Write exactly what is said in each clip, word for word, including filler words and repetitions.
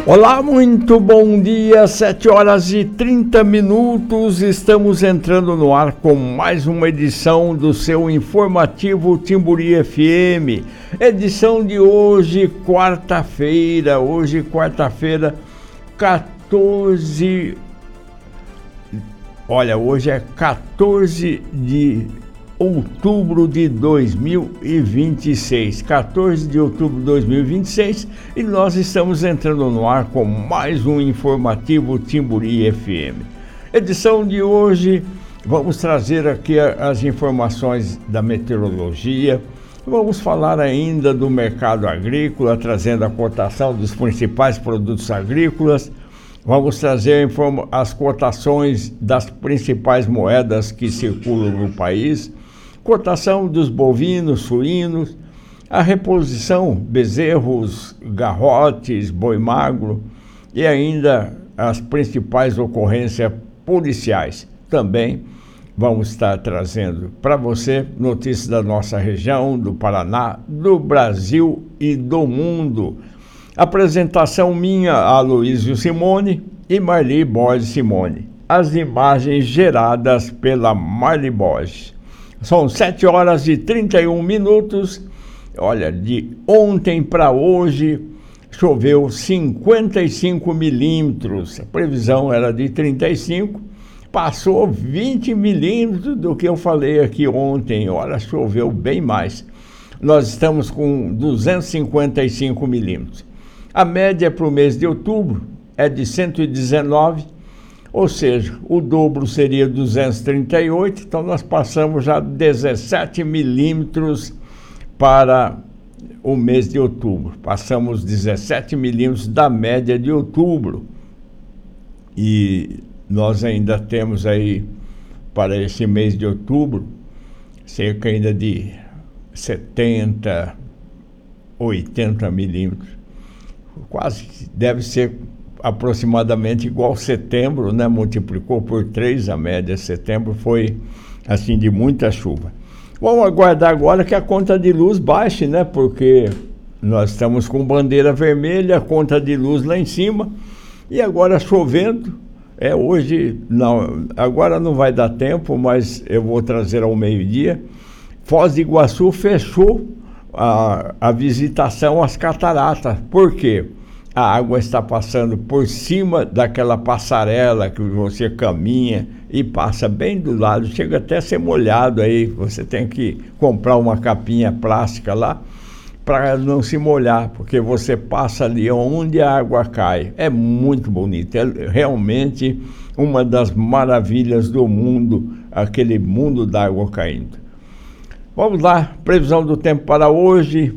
Olá, muito bom dia, sete horas e trinta minutos, estamos entrando no ar com mais uma edição do seu informativo Timburi F M, edição de hoje, quarta-feira, hoje quarta-feira, quatorze, olha, hoje é quatorze de outubro de dois mil e vinte e seis, quatorze de outubro de dois mil e vinte e seis, e nós estamos entrando no ar com mais um informativo Timburi F M. Edição de hoje, vamos trazer aqui as informações da meteorologia, vamos falar ainda do mercado agrícola, trazendo a cotação dos principais produtos agrícolas, vamos trazer as cotações das principais moedas que circulam no país, cotação dos bovinos, suínos, a reposição, bezerros, garrotes, boi magro e ainda as principais ocorrências policiais. Também vamos estar trazendo para você notícias da nossa região, do Paraná, do Brasil e do mundo. Apresentação minha, Aloysio Simone e Marli Borges Simone. As imagens geradas pela Marli Borges. São sete horas e trinta e um minutos. Olha, de ontem para hoje choveu cinquenta e cinco milímetros. A previsão era de trinta e cinco, passou vinte milímetros do que eu falei aqui ontem. Olha, choveu bem mais. Nós estamos com duzentos e cinquenta e cinco milímetros. A média para o mês de outubro é de cento e dezenove, ou seja, o dobro seria duzentos e trinta e oito, então nós passamos já dezessete milímetros para o mês de outubro. Passamos dezessete milímetros da média de outubro. E nós ainda temos aí, para esse mês de outubro, cerca ainda de setenta, oitenta milímetros. Quase deve ser aproximadamente igual setembro, né? Multiplicou por três a média. Setembro foi assim de muita chuva. Vamos aguardar agora que a conta de luz baixe, né? Porque nós estamos com bandeira vermelha, a conta de luz lá em cima, e agora chovendo. É hoje, não, agora não vai dar tempo, mas eu vou trazer ao meio-dia. Foz do Iguaçu fechou a, a visitação às cataratas. Por quê? A água está passando por cima daquela passarela que você caminha e passa bem do lado, chega até a ser molhado aí, você tem que comprar uma capinha plástica lá para não se molhar, porque você passa ali onde a água cai. É muito bonito, é realmente uma das maravilhas do mundo, aquele mundo da água caindo. Vamos lá, previsão do tempo para hoje.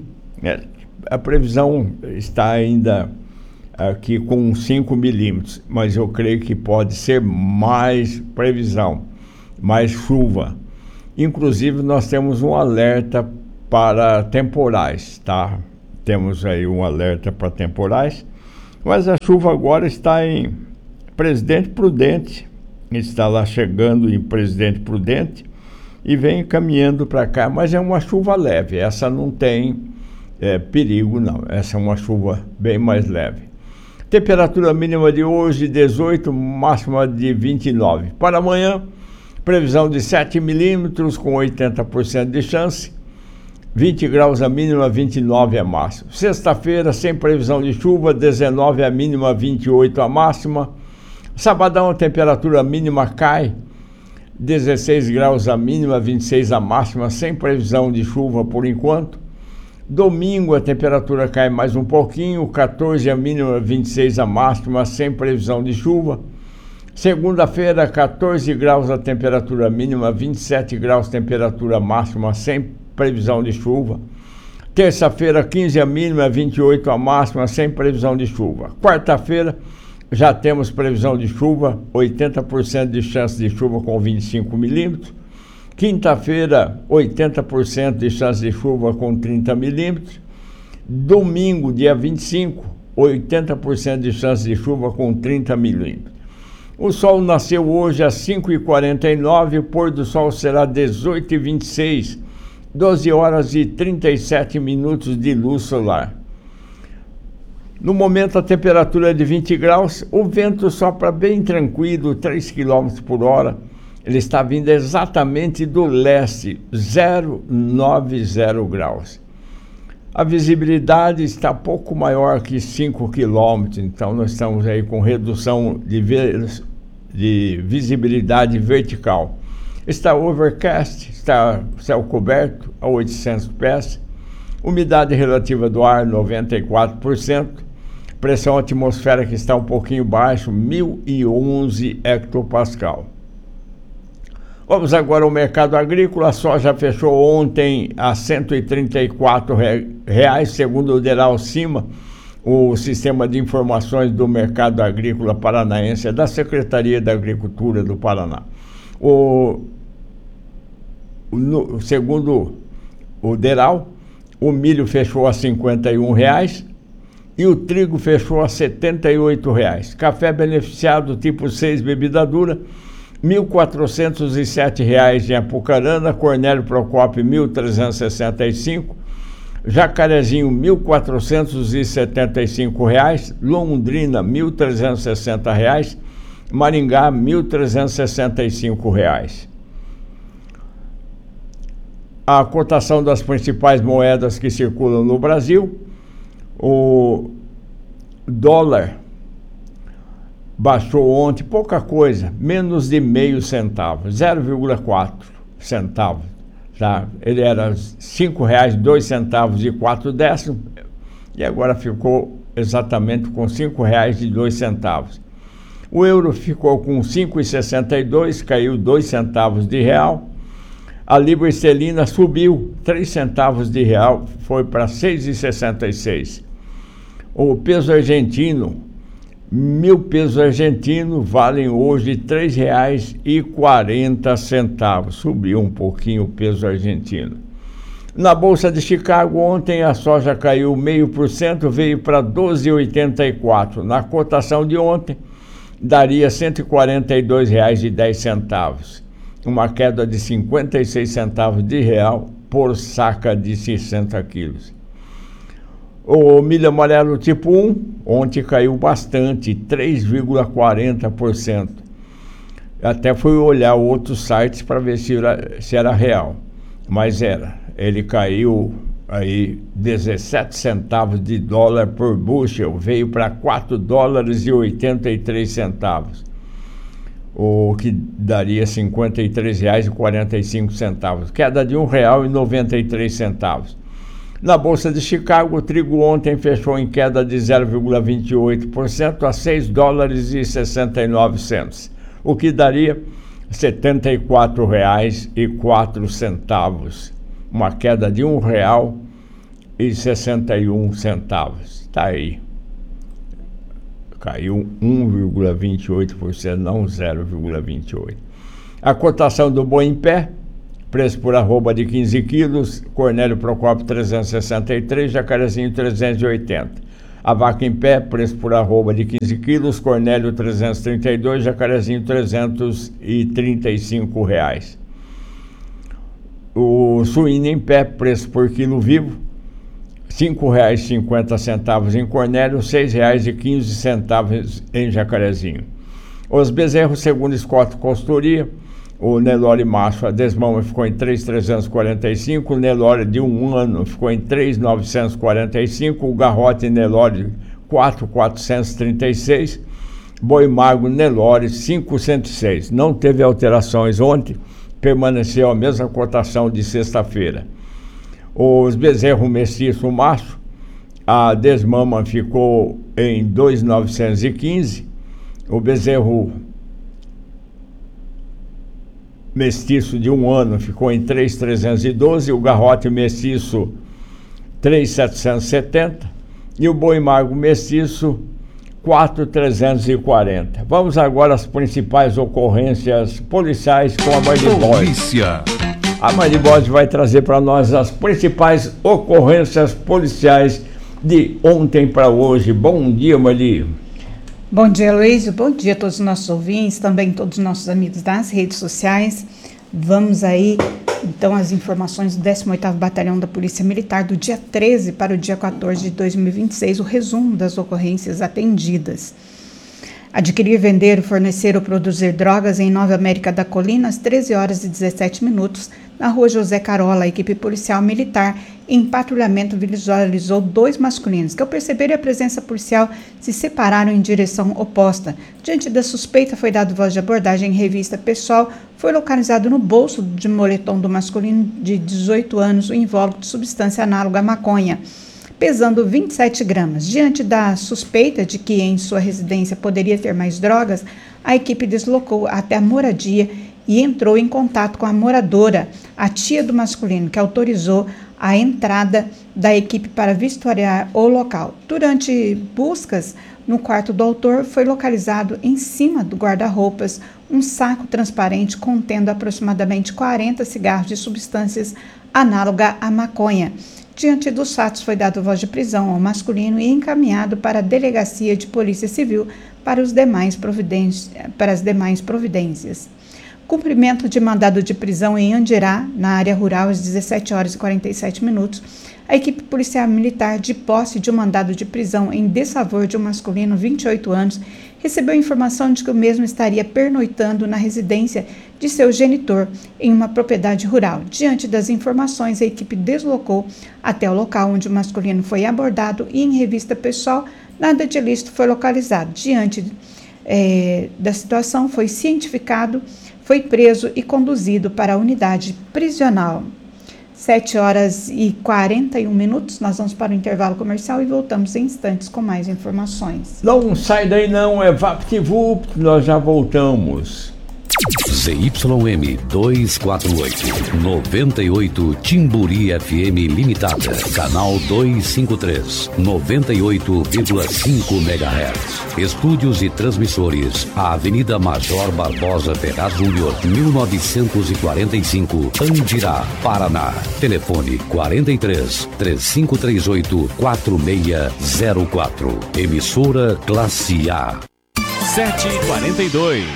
A previsão está ainda aqui com cinco milímetros, mas eu creio que pode ser mais previsão, mais chuva. Inclusive nós temos um alerta para temporais, tá? Temos aí um alerta para temporais, mas a chuva agora está em Presidente Prudente, está lá chegando em Presidente Prudente e vem caminhando para cá, mas é uma chuva leve, essa não tem é, perigo não, essa é uma chuva bem mais leve. Temperatura mínima de hoje dezoito, máxima de vinte e nove. Para amanhã, previsão de sete milímetros com oitenta por cento de chance, vinte graus a mínima, vinte e nove a máxima. Sexta-feira, sem previsão de chuva, dezenove a mínima, vinte e oito a máxima. Sabadão, a temperatura mínima cai, dezesseis graus a mínima, vinte e seis a máxima, sem previsão de chuva por enquanto. Domingo a temperatura cai mais um pouquinho, quatorze a mínima, vinte e seis a máxima, sem previsão de chuva. Segunda-feira, quatorze graus a temperatura mínima, vinte e sete graus a temperatura máxima, sem previsão de chuva. Terça-feira, quinze a mínima, vinte e oito a máxima, sem previsão de chuva. Quarta-feira, já temos previsão de chuva, oitenta por cento de chance de chuva com vinte e cinco milímetros. Quinta-feira, oitenta por cento de chance de chuva com trinta milímetros. Domingo, dia vinte e cinco, oitenta por cento de chance de chuva com trinta milímetros. O sol nasceu hoje às cinco e quarenta e nove, o pôr do sol será dezoito e vinte e seis, doze horas e trinta e sete minutos de luz solar. No momento a temperatura é de vinte graus, o vento sopra bem tranquilo, três quilômetros por hora. Ele está vindo exatamente do leste, zero vírgula noventa graus. A visibilidade está pouco maior que cinco quilômetros, então nós estamos aí com redução de, de visibilidade vertical. Está overcast, está céu coberto a oitocentos pés, umidade relativa do ar noventa e quatro por cento, pressão atmosférica está um pouquinho baixo, mil e onze hectopascal. Vamos agora ao mercado agrícola. A soja fechou ontem a cento e trinta e quatro reais, segundo o Deral Cima, o sistema de informações do mercado agrícola paranaense, da Secretaria da Agricultura do Paraná. O, no, segundo o Deral, o milho fechou a cinquenta e um reais e o trigo fechou a setenta e oito reais. Café beneficiado tipo seis bebida dura, mil quatrocentos e sete reais em Apucarana, Cornélio Procópio mil trezentos e sessenta e cinco, Jacarezinho mil quatrocentos e setenta e cinco reais, Londrina mil trezentos e sessenta reais, Maringá mil trezentos e sessenta e cinco reais. A cotação das principais moedas que circulam no Brasil: o dólar baixou ontem pouca coisa, menos de meio centavo, zero vírgula quatro centavos. Tá? Ele era cinco reais e dois centavos e quatro décimos e agora ficou exatamente com cinco reais e dois centavos. O euro ficou com cinco reais e sessenta e dois centavos, caiu dois centavos de real. A libra esterlina subiu três centavos de real, foi para seis reais e sessenta e seis. O peso argentino, mil pesos argentinos valem hoje três reais e quarenta centavos. Subiu um pouquinho o peso argentino. Na Bolsa de Chicago, ontem a soja caiu meio por cento, veio para doze reais e oitenta e quatro. Na cotação de ontem, daria cento e quarenta e dois reais e dez centavos. Uma queda de cinquenta e seis centavos de real por saca de sessenta quilos. O milho amarelo tipo um, ontem caiu bastante, três vírgula quarenta por cento. Até fui olhar outros sites para ver se era, se era real, mas era. Ele caiu aí dezessete centavos de dólar por bushel, veio para quatro dólares e oitenta e três centavos, o que daria cinquenta e três reais e quarenta e cinco centavos, queda de um real e noventa e três centavos. Na Bolsa de Chicago, o trigo ontem fechou em queda de zero vírgula vinte e oito por cento a seis dólares e sessenta e nove centavos, o que daria setenta e quatro reais e quatro centavos, uma queda de um real e sessenta e um centavos. Está aí. Caiu um vírgula vinte e oito por cento, não zero vírgula vinte e oito por cento. A cotação do boi em pé, preço por arroba de quinze quilos, Cornélio Procópio trezentos e sessenta e três, Jacarezinho trezentos e oitenta. A vaca em pé, preço por arroba de quinze quilos, Cornélio trezentos e trinta e dois, Jacarezinho trezentos e trinta e cinco reais. O suíno em pé, preço por quilo vivo, cinco reais e cinquenta centavos em Cornélio, seis reais e quinze centavos em Jacarezinho. Os bezerros, segundo Scott Consultoria, o Nelore macho, a desmama ficou em três mil trezentos e quarenta e cinco, o Nelore de um ano ficou em três mil novecentos e quarenta e cinco, o garrote Nelore quatro mil quatrocentos e trinta e seis, boi magro Nelore cinco cento e seis. Não teve alterações ontem, permaneceu a mesma cotação de sexta-feira. Os bezerros mestiço macho, a desmama ficou em dois mil novecentos e quinze, o bezerro mestiço de um ano ficou em três mil trezentos e doze, o garrote mestiço três mil setecentos e setenta e o boi magro mestiço quatro mil trezentos e quarenta. Vamos agora às principais ocorrências policiais com a Marli. A Marli vai trazer para nós as principais ocorrências policiais de ontem para hoje. Bom dia, Marli. Bom dia, Luiz. Bom dia a todos os nossos ouvintes, também todos os nossos amigos das redes sociais. Vamos aí Então, as informações do décimo oitavo Batalhão da Polícia Militar do dia treze para o dia quatorze de dois mil e vinte e seis, o resumo das ocorrências atendidas. Adquirir, vender, fornecer ou produzir drogas em Nova América da Colina, às treze horas e dezessete minutos, na rua José Carola, a equipe policial militar em patrulhamento visualizou dois masculinos que, ao perceberem a presença policial, se separaram em direção oposta. Diante da suspeita, foi dado voz de abordagem em revista pessoal. Foi localizado no bolso de moletom do masculino de dezoito anos o invólucro de substância análoga à maconha, pesando vinte e sete gramas. Diante da suspeita de que em sua residência poderia ter mais drogas, a equipe deslocou até a moradia e entrou em contato com a moradora, a tia do masculino, que autorizou a entrada da equipe para vistoriar o local. Durante buscas no quarto do autor, foi localizado em cima do guarda-roupas um saco transparente contendo aproximadamente quarenta cigarros de substâncias análoga à maconha. Diante dos fatos, foi dado voz de prisão ao masculino e encaminhado para a Delegacia de Polícia Civil para, os demais providências, para as demais providências. Cumprimento de mandado de prisão em Andirá, na área rural, às dezessete horas e quarenta e sete minutos. A equipe policial militar, de posse de um mandado de prisão em desfavor de um masculino, vinte e oito anos, recebeu informação de que o mesmo estaria pernoitando na residência de seu genitor, em uma propriedade rural. Diante das informações, a equipe deslocou até o local onde o masculino foi abordado e, em revista pessoal, nada de ilícito foi localizado. Diante é, da situação, foi cientificado, foi preso e conduzido para a unidade prisional. sete horas e quarenta e um minutos, nós vamos para o intervalo comercial e voltamos em instantes com mais informações. Não sai daí não, é VaptVupt, nós já voltamos. Z Y M duzentos e quarenta e oito, noventa e oito Timburi F M Limitada, canal duzentos e cinquenta e três, noventa e oito vírgula cinco megahertz. Estúdios e transmissores, a Avenida Major Barbosa Ferraz Júnior, mil novecentos e quarenta e cinco, Andirá, Paraná. Telefone quarenta e três, três cinco três oito, quatro seis zero quatro. Emissora Classe A. sete e quarenta e dois.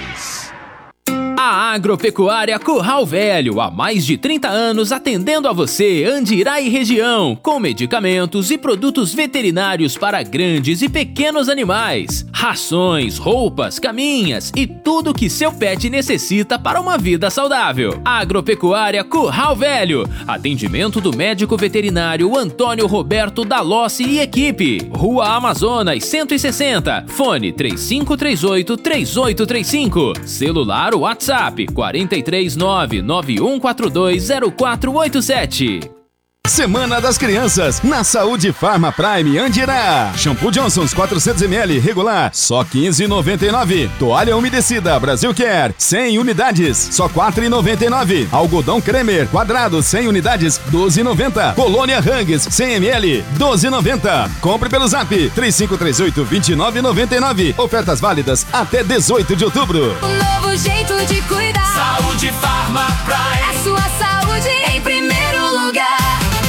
A Agropecuária Curral Velho, há mais de trinta anos atendendo a você, Andirá e região, com medicamentos e produtos veterinários para grandes e pequenos animais, rações, roupas, caminhas e tudo que seu pet necessita para uma vida saudável. Agropecuária Curral Velho, atendimento do médico veterinário Antônio Roberto Dalossi e equipe, Rua Amazonas cento e sessenta, fone três cinco três oito, três oito três cinco, celular WhatsApp quatro três nove, nove um quatro dois, zero quatro oito sete. Semana das Crianças, na Saúde Farma Prime Andirá. Shampoo Johnson's quatrocentos mililitros regular, só quinze reais e noventa e nove centavos. Toalha umedecida Brasil Care, cem unidades, só quatro reais e noventa e nove centavos. Algodão Cremer, quadrado, cem unidades, doze reais e noventa centavos. Colônia Hang's, cem mililitros, doze reais e noventa centavos. Compre pelo Zap, três cinco três oito, dois nove nove nove. Ofertas válidas até dezoito de outubro. Um novo jeito de cuidar. Saúde Farma Prime. A sua saúde em primeiro lugar.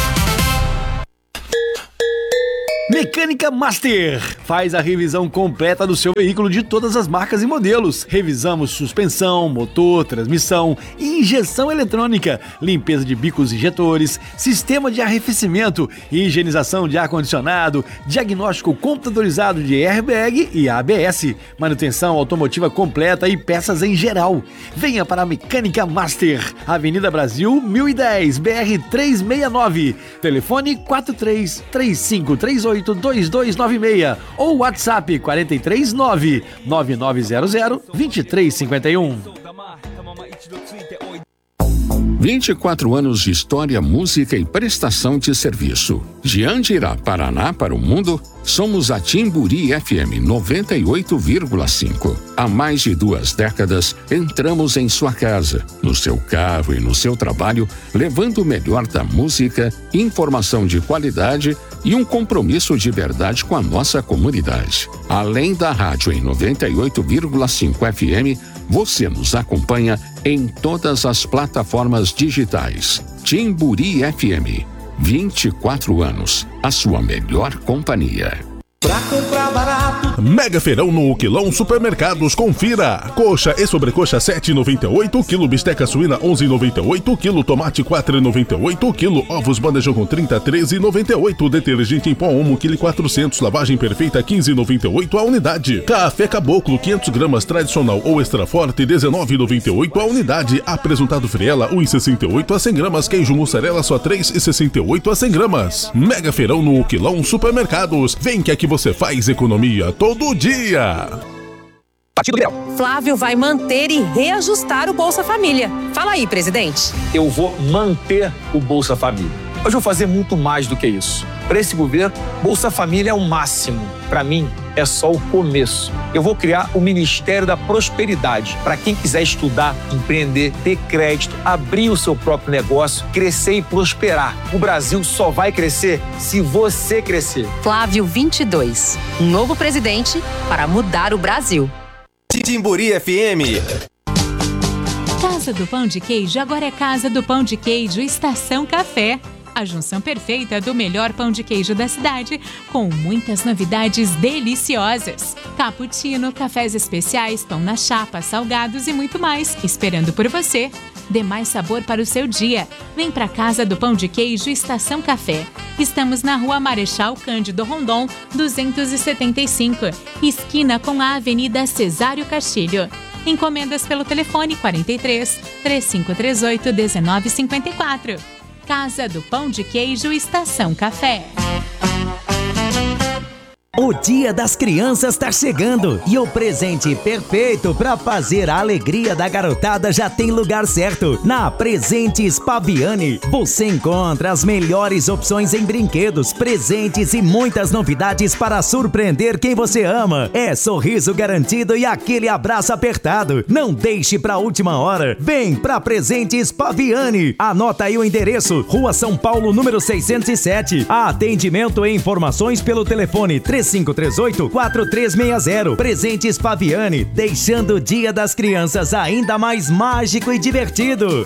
Mecânica Master faz a revisão completa do seu veículo de todas as marcas e modelos. Revisamos suspensão, motor, transmissão, injeção eletrônica, limpeza de bicos injetores, sistema de arrefecimento, higienização de ar-condicionado, diagnóstico computadorizado de airbag e A B S, manutenção automotiva completa e peças em geral. Venha para a Mecânica Master, Avenida Brasil mil e dez, B R trezentos e sessenta e nove, telefone quatro três três cinco três oito dois dois nove seis ou WhatsApp quatro três nove, nove nove zero zero, dois três cinco um. vinte e quatro anos de história, música e prestação de serviço. De Andirá, Paraná para o mundo, somos a Timburi F M noventa e oito vírgula cinco. Há mais de duas décadas, entramos em sua casa, no seu carro e no seu trabalho, levando o melhor da música, informação de qualidade e um compromisso de verdade com a nossa comunidade. Além da rádio em noventa e oito vírgula cinco F M, você nos acompanha em todas as plataformas digitais. Timburi F M, vinte e quatro anos, a sua melhor companhia. Pra comprar barato Mega feirão no Quilão Supermercados, confira. Coxa e sobrecoxa sete reais e noventa e oito centavos, quilo bisteca suína onze reais e noventa e oito centavos, quilo tomate quatro reais e noventa e oito centavos, quilo ovos bandejão com trinta, treze reais e noventa e oito centavos, detergente em pó Omo, quilo quatrocentos, lavagem perfeita quinze reais e noventa e oito centavos a unidade. Café Caboclo quinhentos gramas tradicional ou extra forte dezenove reais e noventa e oito centavos a unidade. Apresentado Friela um real e sessenta e oito centavos a cem gramas, queijo mussarela só três reais e sessenta e oito centavos a cem gramas. Mega feirão no Quilão Supermercados. Vem que aqui você faz economia todo dia. Partido Liberal. Flávio vai manter e reajustar o Bolsa Família. Fala aí, presidente. Eu vou manter o Bolsa Família. Mas vou fazer muito mais do que isso. Para esse governo, Bolsa Família é o máximo. Para mim, é só o começo. Eu vou criar o Ministério da Prosperidade para quem quiser estudar, empreender, ter crédito, abrir o seu próprio negócio, crescer e prosperar. O Brasil só vai crescer se você crescer. Flávio vinte e dois. Um novo presidente para mudar o Brasil. Timburi F M. Casa do Pão de Queijo agora é Casa do Pão de Queijo Estação Café. A junção perfeita do melhor pão de queijo da cidade, com muitas novidades deliciosas. Cappuccino, cafés especiais, pão na chapa, salgados e muito mais, esperando por você. Dê mais sabor para o seu dia. Vem para Casa do Pão de Queijo Estação Café. Estamos na Rua Marechal Cândido Rondon, duzentos e setenta e cinco, esquina com a Avenida Cesário Castilho. Encomendas pelo telefone quarenta e três, três cinco três oito, um nove cinco quatro. Casa do Pão de Queijo Estação Café. O Dia das Crianças está chegando e o presente perfeito para fazer a alegria da garotada já tem lugar certo. Na Presentes Paviani, você encontra as melhores opções em brinquedos, presentes e muitas novidades para surpreender quem você ama. É sorriso garantido e aquele abraço apertado. Não deixe para a última hora. Vem para Presentes Paviani. Anota aí o endereço: Rua São Paulo, número seiscentos e sete. Atendimento e informações pelo telefone três cinco três oito, quatro três seis zero. Presentes Paviani, deixando o Dia das Crianças ainda mais mágico e divertido.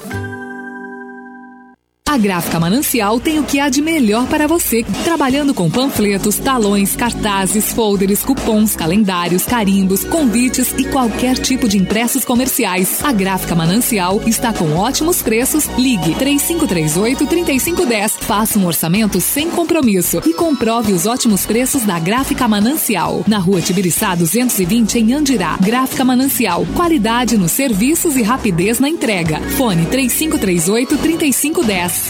A Gráfica Manancial tem o que há de melhor para você, trabalhando com panfletos, talões, cartazes, folders, cupons, calendários, carimbos, convites e qualquer tipo de impressos comerciais. A Gráfica Manancial está com ótimos preços. Ligue três cinco três oito, três cinco um zero. Faça um orçamento sem compromisso e comprove os ótimos preços da Gráfica Manancial. Na Rua Tibiriçá duzentos e vinte, em Andirá. Gráfica Manancial, qualidade nos serviços e rapidez na entrega. Fone três cinco três oito, três cinco um zero.